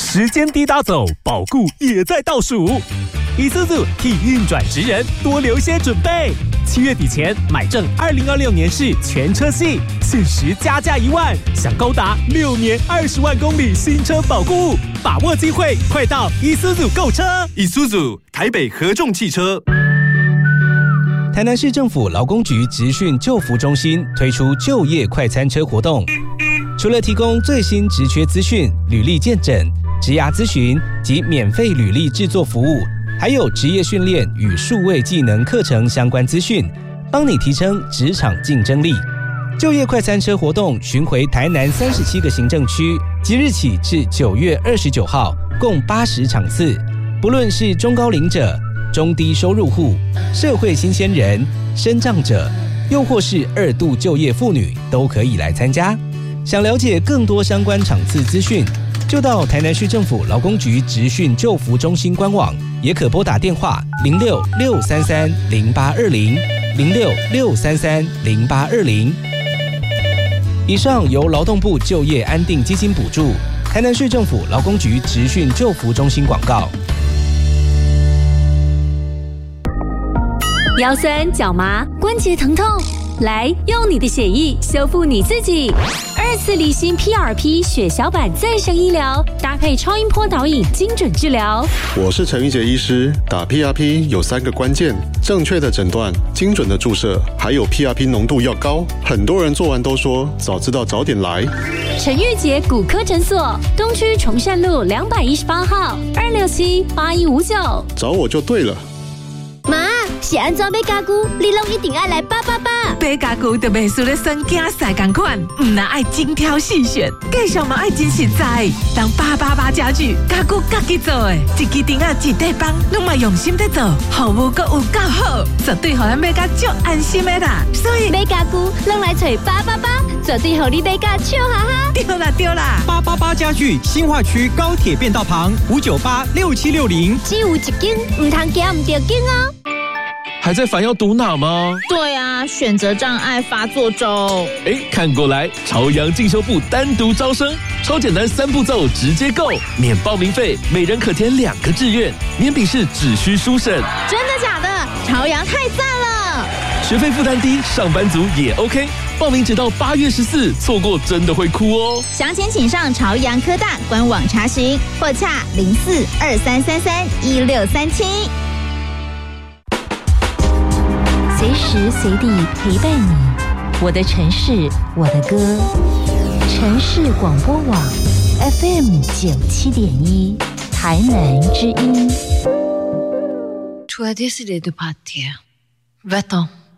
时间滴答走，保固也在倒数。Isuzu 替运转职人多留些准备，7月底前买正2026年式全车系，限时加价1万，享高达6年20万公里新车保固，把握机会，快到 Isuzu 购车。 Isuzu 台北合众汽车。 台南市政府劳工局职训就服中心推出就业快餐车活动，除了提供最新职缺资讯、履历健诊、职涯咨询及免费履历制作服务，还有职业训练与数位技能课程相关资讯，帮你提升职场竞争力。就业快餐车活动巡回台南37个行政区，即日起至9月29号，共80场次。不论是中高龄者、中低收入户、社会新鲜人、身障者，又或是2度就业妇女，都可以来参加。想了解更多相关场次资讯，就到台南市政府劳工局职训就服中心官网，也可拨打电话06-633-0820，06-633-0820。以上由劳动部就业安定基金补助，台南市政府劳工局职训就服中心广告。 腰酸、脚麻、关节疼痛，来用你的血液修复你自己。2次离心 PRP 血小板再生医疗，搭配超音波导引精准治疗。 我是陈玉杰医师，打 PRP 有3个关键：正确的诊断、精准的注射，还有 PRP 浓度要高。很多人做完都说早知道早点来。 陈玉杰骨科诊所，东区崇善路218号，267-8159， 找我就对了。 妈，是安怎买家具，你拢一定要来888。 买家具就袂输咧选囝婿同款，唔但爱精挑细选，价上嘛爱真实在。当888家具，家具家己做的，一支钉仔一块板，拢嘛用心在做，服务阁有够好，绝对互咱买甲足安心的啦。所以买家具拢来找888，绝对互你买甲笑哈哈。 对啦对啦 ，888家具新化区高铁便道旁598-6760， 只有一间，唔通惊唔着间哦。 还在烦要读哪吗？ 对啊，选择障碍发作中。 看过来，朝阳进修部单独招生，超简单3步骤直接购，免报名费，每人可填2个志愿，免笔试只需书审。 真的假的？朝阳太赞了！ 学费负担低，上班族也 OK。报名直到8月14，错过真的会哭哦。 详情请上朝阳科大官网查询，或洽04-2333-1637。 随时随地陪伴你，我的城市，我的歌。城市广播网 FM97.1，台南之音。 Tu as décidé de partir. Va-t'en.